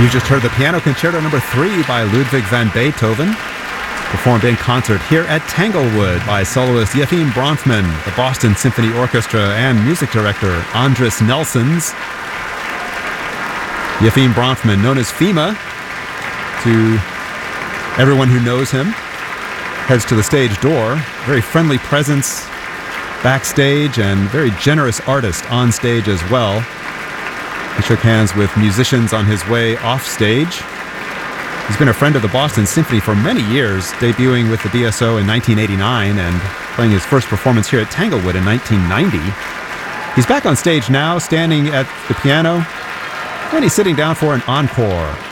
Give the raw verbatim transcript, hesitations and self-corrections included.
You just heard the Piano Concerto number three by Ludwig van Beethoven, performed in concert here at Tanglewood by soloist Yefim Bronfman, the Boston Symphony Orchestra, and music director Andris Nelsons. Yefim Bronfman, known as FEMA to everyone who knows him, heads to the stage door. Very friendly presence backstage and very generous artist on stage as well. He shook hands with musicians on his way off stage. He's been a friend of the Boston Symphony for many years, debuting with the B S O in nineteen eighty-nine and playing his first performance here at Tanglewood in nineteen ninety. He's back on stage now, standing at the piano, and he's sitting down for an encore.